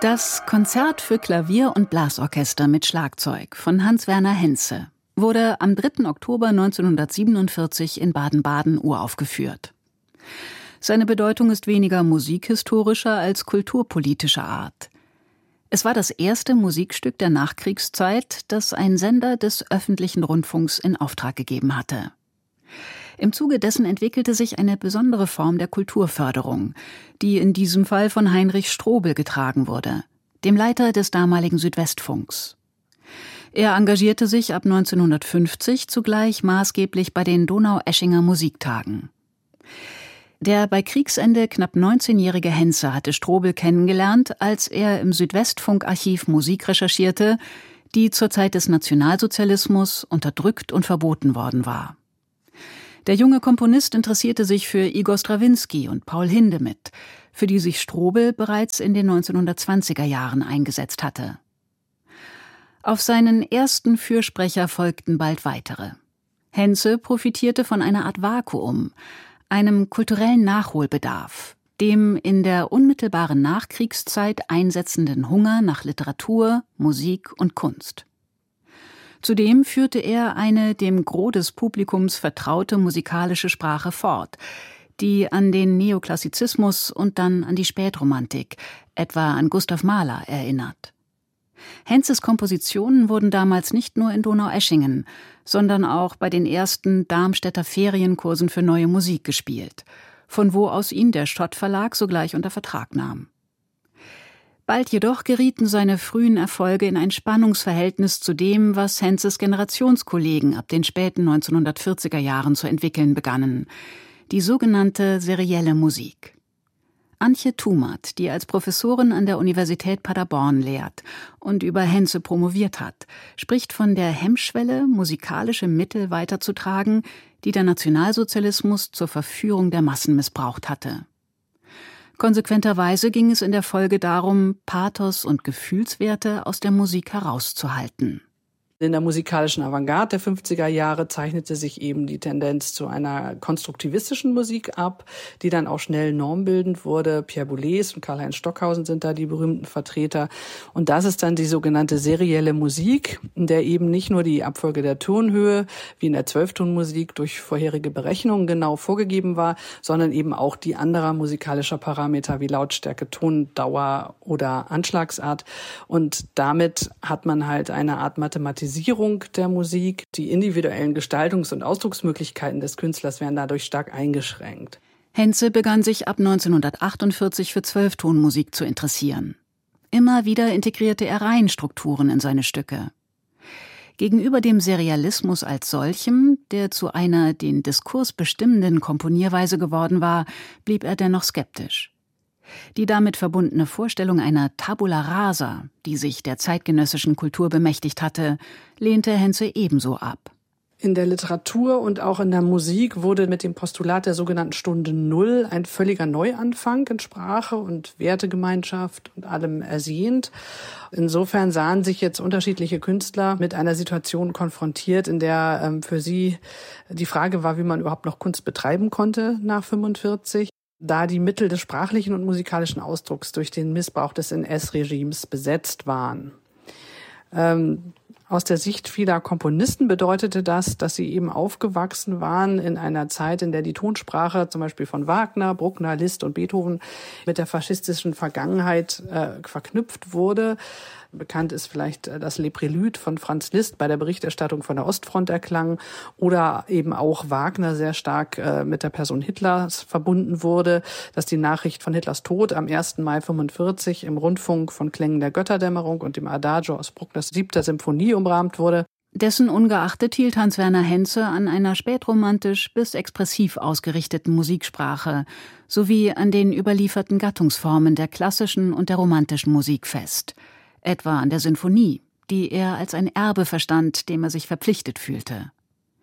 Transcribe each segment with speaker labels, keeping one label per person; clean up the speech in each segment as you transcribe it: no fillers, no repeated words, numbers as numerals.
Speaker 1: Das Konzert für Klavier und Blasorchester mit Schlagzeug von Hans-Werner Henze wurde am 3. Oktober 1947 in Baden-Baden uraufgeführt. Seine Bedeutung ist weniger musikhistorischer als kulturpolitischer Art. Es war das erste Musikstück der Nachkriegszeit, das ein Sender des öffentlichen Rundfunks in Auftrag gegeben hatte. Im Zuge dessen entwickelte sich eine besondere Form der Kulturförderung, die in diesem Fall von Heinrich Strobel getragen wurde, dem Leiter des damaligen Südwestfunks. Er engagierte sich ab 1950 zugleich maßgeblich bei den Donaueschinger Musiktagen. Der bei Kriegsende knapp 19-jährige Henze hatte Strobel kennengelernt, als er im Südwestfunkarchiv Musik recherchierte, die zur Zeit des Nationalsozialismus unterdrückt und verboten worden war. Der junge Komponist interessierte sich für Igor Strawinski und Paul Hindemith, für die sich Strobel bereits in den 1920er Jahren eingesetzt hatte. Auf seinen ersten Fürsprecher folgten bald weitere. Henze profitierte von einer Art Vakuum, einem kulturellen Nachholbedarf, dem in der unmittelbaren Nachkriegszeit einsetzenden Hunger nach Literatur, Musik und Kunst. Zudem führte er eine dem Gros des Publikums vertraute musikalische Sprache fort, die an den Neoklassizismus und dann an die Spätromantik, etwa an Gustav Mahler, erinnert. Henzes Kompositionen wurden damals nicht nur in Donaueschingen, sondern auch bei den ersten Darmstädter Ferienkursen für Neue Musik gespielt, von wo aus ihn der Schott Verlag sogleich unter Vertrag nahm. Bald jedoch gerieten seine frühen Erfolge in ein Spannungsverhältnis zu dem, was Henzes Generationskollegen ab den späten 1940er Jahren zu entwickeln begannen, die sogenannte serielle Musik. Antje Tumert, die als Professorin an der Universität Paderborn lehrt und über Henze promoviert hat, spricht von der Hemmschwelle, musikalische Mittel weiterzutragen, die der Nationalsozialismus zur Verführung der Massen missbraucht hatte. Konsequenterweise ging es in der Folge darum, Pathos und Gefühlswerte aus der Musik herauszuhalten.
Speaker 2: In der musikalischen Avantgarde der 50er Jahre zeichnete sich eben die Tendenz zu einer konstruktivistischen Musik ab, die dann auch schnell normbildend wurde. Pierre Boulez und Karl-Heinz Stockhausen sind da die berühmten Vertreter. Und das ist dann die sogenannte serielle Musik, in der eben nicht nur die Abfolge der Tonhöhe, wie in der Zwölftonmusik, durch vorherige Berechnungen genau vorgegeben war, sondern eben auch die anderer musikalischer Parameter wie Lautstärke, Tondauer oder Anschlagsart. Und damit hat man halt eine Art Mathematisierung der Musik. Die individuellen Gestaltungs- und Ausdrucksmöglichkeiten des Künstlers werden dadurch stark eingeschränkt.
Speaker 1: Henze begann sich ab 1948 für Zwölftonmusik zu interessieren. Immer wieder integrierte er Reihenstrukturen in seine Stücke. Gegenüber dem Serialismus als solchem, der zu einer den Diskurs bestimmenden Komponierweise geworden war, blieb er dennoch skeptisch. Die damit verbundene Vorstellung einer Tabula rasa, die sich der zeitgenössischen Kultur bemächtigt hatte, lehnte Henze ebenso ab.
Speaker 2: In der Literatur und auch in der Musik wurde mit dem Postulat der sogenannten Stunde Null ein völliger Neuanfang in Sprache und Wertegemeinschaft und allem ersehnt. Insofern sahen sich jetzt unterschiedliche Künstler mit einer Situation konfrontiert, in der für sie die Frage war, wie man überhaupt noch Kunst betreiben konnte nach 1945. Da die Mittel des sprachlichen und musikalischen Ausdrucks durch den Missbrauch des NS-Regimes besetzt waren. Aus der Sicht vieler Komponisten bedeutete das, dass sie eben aufgewachsen waren in einer Zeit, in der die Tonsprache zum Beispiel von Wagner, Bruckner, Liszt und Beethoven mit der faschistischen Vergangenheit verknüpft wurde. Bekannt ist vielleicht das Le Prélude von Franz Liszt bei der Berichterstattung von der Ostfront erklang oder eben auch Wagner sehr stark mit der Person Hitlers verbunden wurde, dass die Nachricht von Hitlers Tod am 1. Mai 1945 im Rundfunk von Klängen der Götterdämmerung und dem Adagio aus Bruckners 7. Symphonie umrahmt wurde.
Speaker 1: Dessen ungeachtet hielt Hans-Werner Henze an einer spätromantisch bis expressiv ausgerichteten Musiksprache sowie an den überlieferten Gattungsformen der klassischen und der romantischen Musik fest, etwa an der Sinfonie, die er als ein Erbe verstand, dem er sich verpflichtet fühlte.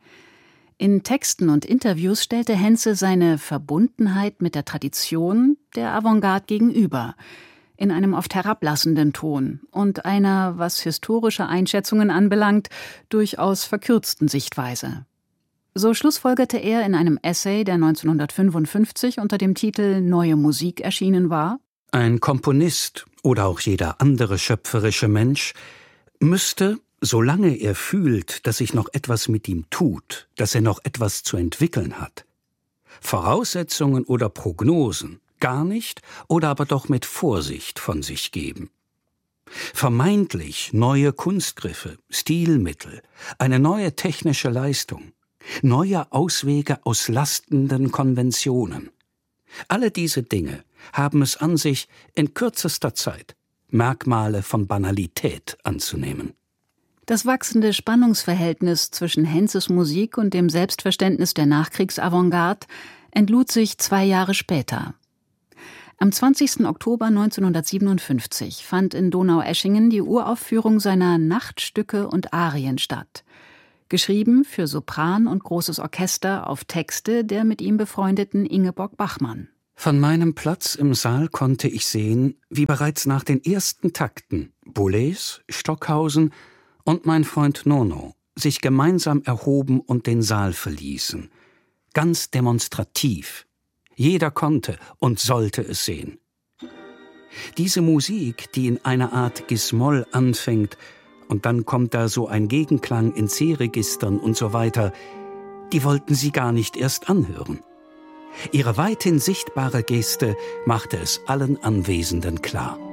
Speaker 1: In Texten und Interviews stellte Henze seine Verbundenheit mit der Tradition der Avantgarde gegenüber, in einem oft herablassenden Ton und einer, was historische Einschätzungen anbelangt, durchaus verkürzten Sichtweise. So schlussfolgerte er in einem Essay, der 1955 unter dem Titel »Neue Musik« erschienen war:
Speaker 3: Ein Komponist oder auch jeder andere schöpferische Mensch müsste, solange er fühlt, dass sich noch etwas mit ihm tut, dass er noch etwas zu entwickeln hat, Voraussetzungen oder Prognosen gar nicht oder aber doch mit Vorsicht von sich geben. Vermeintlich neue Kunstgriffe, Stilmittel, eine neue technische Leistung, neue Auswege aus lastenden Konventionen. Alle diese Dinge haben es an sich, in kürzester Zeit Merkmale von Banalität anzunehmen.
Speaker 1: Das wachsende Spannungsverhältnis zwischen Henzes Musik und dem Selbstverständnis der Nachkriegsavantgarde entlud sich 2 Jahre später. Am 20. Oktober 1957 fand in Donaueschingen die Uraufführung seiner Nachtstücke und Arien statt. Geschrieben für Sopran und großes Orchester auf Texte der mit ihm befreundeten Ingeborg Bachmann.
Speaker 3: Von meinem Platz im Saal konnte ich sehen, wie bereits nach den ersten Takten Boulez, Stockhausen und mein Freund Nono sich gemeinsam erhoben und den Saal verließen. Ganz demonstrativ. Jeder konnte und sollte es sehen. Diese Musik, die in einer Art Gismoll anfängt und dann kommt da so ein Gegenklang in C-Registern und so weiter, die wollten sie gar nicht erst anhören. Ihre weithin sichtbare Geste machte es allen Anwesenden klar.